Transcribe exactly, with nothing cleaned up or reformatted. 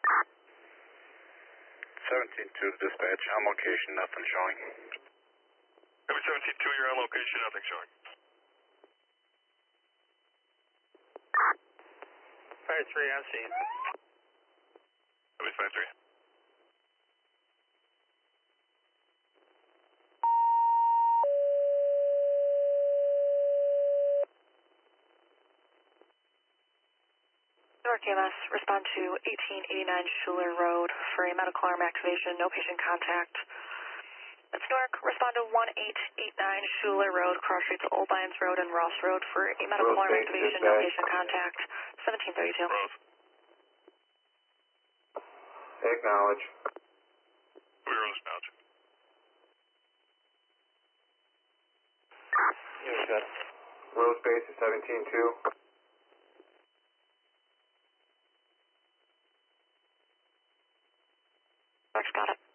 seventeen two to dispatch, on location, nothing showing. Heavy seventeen two, you're on location, nothing showing. Fire three, I'm seeing. Heavy five three. Newark E M S, respond to eighteen eighty-nine Schuler Road for a medical arm activation, no patient contact. That's Newark, respond to one eight eight nine Schuler Road, cross streets Old Lions Road and Ross Road for a medical arm activation, no patient contact, seventeen thirty-two. Rose. Acknowledge. We Rose acknowledge. Yes, sir. Rose base is seventeen two. Newark's got it.